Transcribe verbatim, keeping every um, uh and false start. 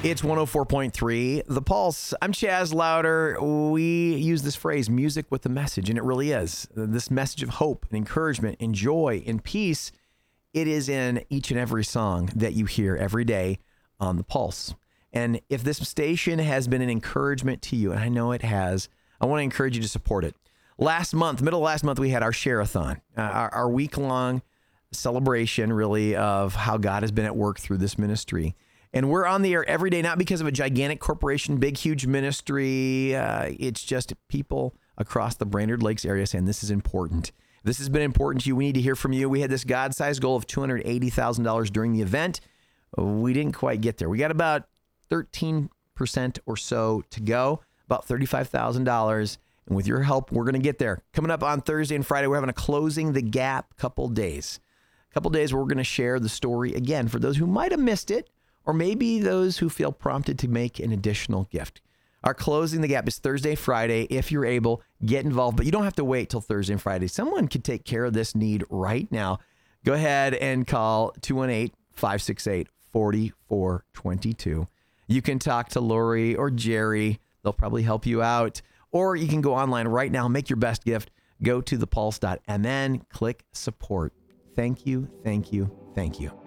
It's one oh four point three, The Pulse. I'm Chaz Louder. We use this phrase, music with a message, and it really is. This message of hope and encouragement and joy and peace, it is in each and every song that you hear every day on The Pulse. And if this station has been an encouragement to you, and I know it has, I want to encourage you to support it. Last month, middle of last month, we had our Share-a-thon, uh, our, our week-long celebration, really, of how God has been at work through this ministry. And we're on the air every day, not because of a gigantic corporation, big, huge ministry. Uh, it's just people across the Brainerd Lakes area saying this is important. If this has been important to you, we need to hear from you. We had this God-sized goal of two hundred eighty thousand dollars during the event. We didn't quite get there. We got about thirteen percent or so to go, about thirty-five thousand dollars. And with your help, we're going to get there. Coming up on Thursday and Friday, we're having a Closing the Gap couple days. A couple days where we're going to share the story again for those who might have missed it, or maybe those who feel prompted to make an additional gift. Our Closing the Gap is Thursday, Friday. If you're able, get involved, but you don't have to wait till Thursday and Friday. Someone could take care of this need right now. Go ahead and call two one eight, five six eight, four four two two. You can talk to Lori or Jerry. They'll probably help you out. Or you can go online right now, make your best gift. Go to the pulse dot m n, click support. Thank you, thank you, thank you.